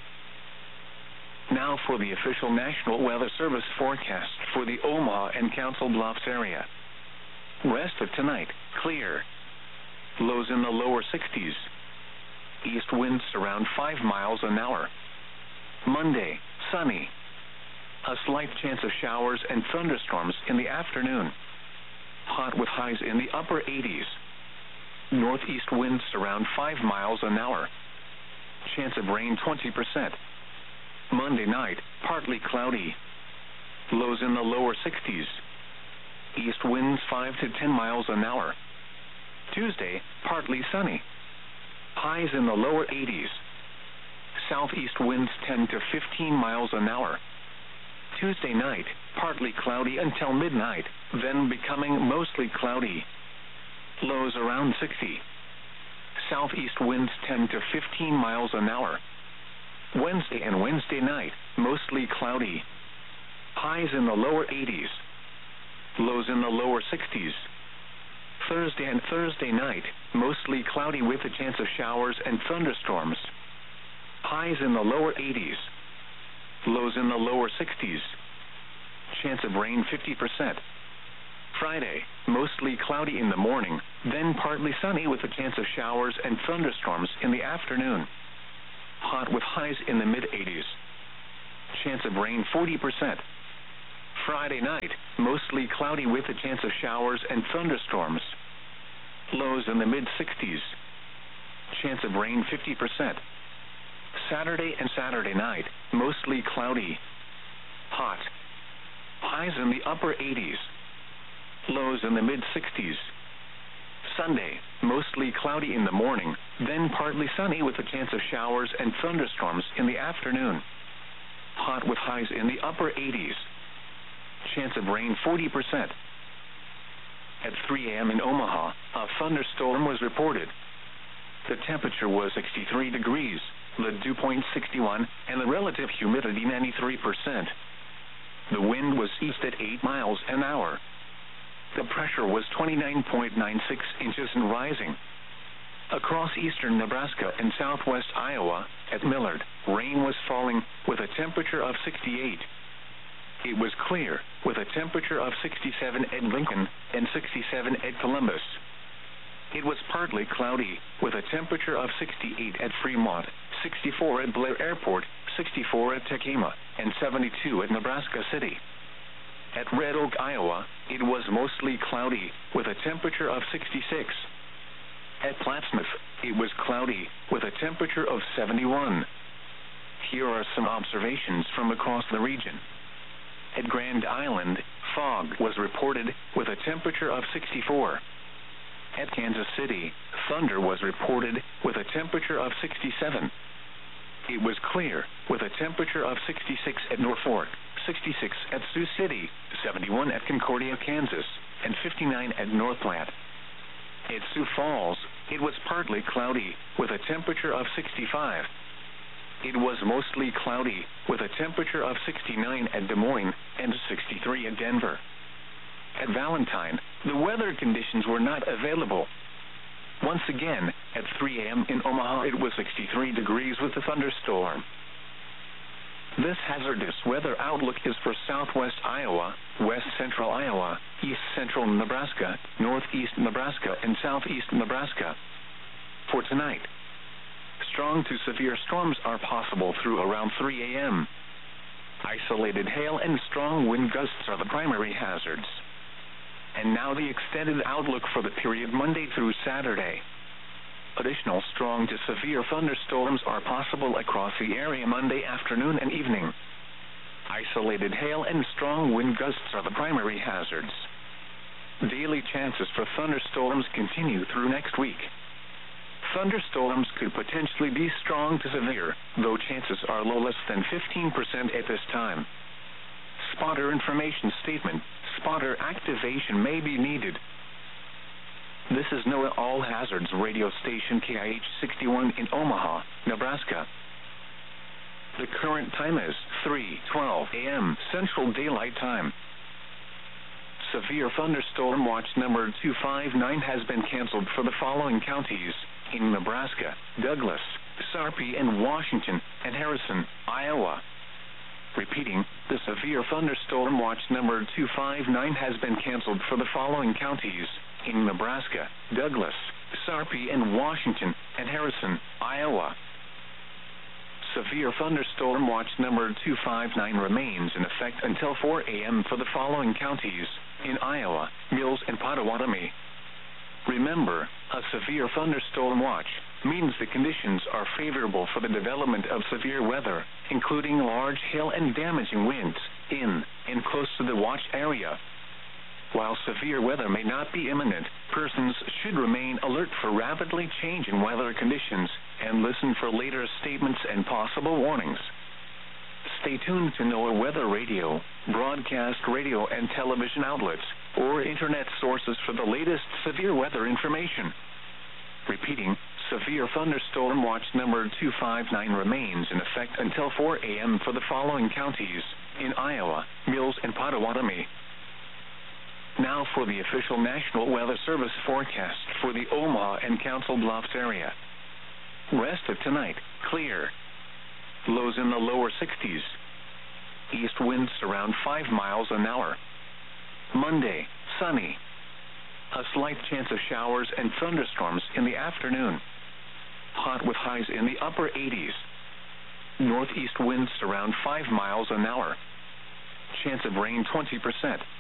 Now for the official National Weather Service forecast for the Omaha and Council Bluffs area. Rest of tonight, clear. Lows in the lower 60s. East winds around 5 miles an hour. Monday, sunny. A slight chance of showers and thunderstorms in the afternoon. Hot with highs in the upper 80s. Northeast winds around 5 miles an hour. Chance of rain 20%. Monday night, partly cloudy. Lows in the lower 60s. East winds 5 to 10 miles an hour. Tuesday, partly sunny. Highs in the lower 80s. Southeast winds 10 to 15 miles an hour. Tuesday night, partly cloudy until midnight, then becoming mostly cloudy. Lows around 60. Southeast winds 10 to 15 miles an hour. Wednesday and Wednesday night, mostly cloudy. Highs in the lower 80s. Lows in the lower 60s. Thursday and Thursday night, mostly cloudy with a chance of showers and thunderstorms. Highs in the lower 80s. lows in the lower 60s. Chance of rain 50%. Friday, mostly cloudy in the morning, then partly sunny with a chance of showers and thunderstorms in the afternoon. Hot with highs in the mid-80s. Chance of rain 40%. Friday night, mostly cloudy with a chance of showers and thunderstorms. Lows in the mid-60s. Chance of rain 50%. Saturday and Saturday night, mostly cloudy. Hot. Highs in the upper 80s. Lows in the mid-60s. Sunday, mostly cloudy in the morning, then partly sunny with a chance of showers and thunderstorms in the afternoon. Hot with highs in the upper 80s. Chance of rain 40%. At 3 a.m. in Omaha, a thunderstorm was reported. The temperature was 63 degrees, the dew point 61, and the relative humidity 93%. The wind was east at 8 miles an hour. The pressure was 29.96 inches and rising. Across eastern Nebraska and southwest Iowa, at Millard, rain was falling with a temperature of 68. It was clear, with a temperature of 67 at Lincoln and 67 at Columbus. It was partly cloudy, with a temperature of 68 at Fremont, 64 at Blair Airport, 64 at Tekema, and 72 at Nebraska City. At Red Oak, Iowa, it was mostly cloudy, with a temperature of 66. At Plattsmouth, it was cloudy, with a temperature of 71. Here are some observations from across the region. At Grand Island, fog was reported, with a temperature of 64. At Kansas City, thunder was reported, with a temperature of 67. It was clear, with a temperature of 66 at Norfolk, 66 at Sioux City, 71 at Concordia, Kansas, and 59 at North Platte. At Sioux Falls, it was partly cloudy, with a temperature of 65. It was mostly cloudy, with a temperature of 69 at Des Moines and 63 at Denver. At Valentine, the weather conditions were not available. Once again, at 3 a.m. in Omaha, it was 63 degrees with a thunderstorm. This hazardous weather outlook is for southwest Iowa, west central Iowa, east central Nebraska, northeast Nebraska, and southeast Nebraska. For tonight, strong to severe storms are possible through around 3 a.m. Isolated hail and strong wind gusts are the primary hazards. And now the extended outlook for the period Monday through Saturday. Additional strong to severe thunderstorms are possible across the area Monday afternoon and evening. Isolated hail and strong wind gusts are the primary hazards. Daily chances for thunderstorms continue through next week. Thunderstorms could potentially be strong to severe, though chances are low, less than 15% at this time. Spotter information statement: spotter activation may be needed. This is NOAA All Hazards radio station KIH 61 in Omaha, Nebraska. The current time is 3:12 a.m. Central Daylight Time. Severe thunderstorm watch number 259 has been canceled for the following counties in Nebraska: Douglas, Sarpy, and Washington, and Harrison, Iowa. Repeating, the severe thunderstorm watch number 259 has been canceled for the following counties in Nebraska: Douglas, Sarpy, and Washington, and Harrison, Iowa. Severe thunderstorm watch number 259 remains in effect until 4 a.m. for the following counties in Iowa: Mills and Potawatomi. Remember, a severe thunderstorm watch means the conditions are favorable for the development of severe weather, including large hail and damaging winds in and close to the watch area. While severe weather may not be imminent, persons should remain alert for rapidly changing weather conditions and listen for later statements and possible warnings. Stay tuned to NOAA Weather Radio, broadcast radio and television outlets, or internet sources for the latest severe weather information. Repeating, severe thunderstorm watch number 259 remains in effect until 4 a.m. for the following counties in Iowa: Mills and Potawatomi. Now for the official National Weather Service forecast for the Omaha and Council Bluffs area. Rest of tonight, clear. Lows in the lower 60s. East winds around 5 miles an hour. Monday, sunny. A slight chance of showers and thunderstorms in the afternoon. Hot with highs in the upper 80s. Northeast winds around 5 miles an hour. Chance of rain 20%.